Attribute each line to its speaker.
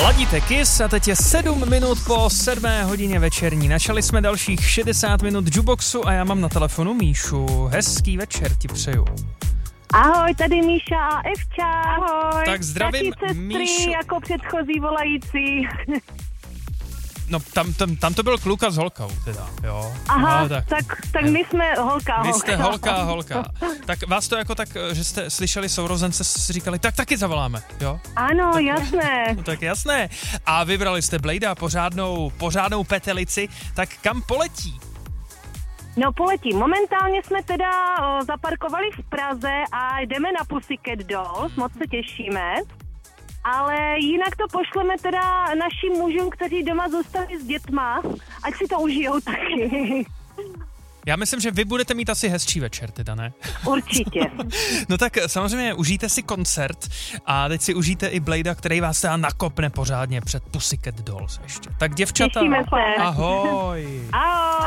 Speaker 1: Ladíte Kiss a teď je 7 minut po 7 hodině večerní. Načali jsme dalších 60 minut jukeboxu a já mám na telefonu Míšu. Hezký večer ti přeju.
Speaker 2: Ahoj, tady Míša a Evča. Ahoj.
Speaker 1: Tak zdravím,
Speaker 2: taky sestry,
Speaker 1: Míšu.
Speaker 2: jako předchozí volající.
Speaker 1: No tam to byl kluk a s holkou teda, jo.
Speaker 2: Aha,
Speaker 1: no,
Speaker 2: tak my jsme holka.
Speaker 1: Vy jste holka. Tak vás to jako tak, že jste slyšeli sourozence, říkali, tak taky zavoláme, jo?
Speaker 2: Ano,
Speaker 1: tak,
Speaker 2: jasné.
Speaker 1: No, tak jasné. A vybrali jste Bladea, pořádnou petelici, tak kam poletí?
Speaker 2: No poletí. Momentálně jsme teda zaparkovali v Praze a jdeme na Pussycat Dolls, moc se těšíme. Ale jinak to pošleme teda našim mužům, kteří doma zůstali s dětma, ať si to užijou taky.
Speaker 1: Já myslím, že vy budete mít asi hezčí večer, teda ne?
Speaker 2: Určitě.
Speaker 1: No tak samozřejmě užijte si koncert a teď si užijte i Bladea, který vás teda nakopne pořádně před Pussycat Dolls ještě. Tak děvčata,
Speaker 2: Těšíme se.
Speaker 1: ahoj.
Speaker 2: Ahoj.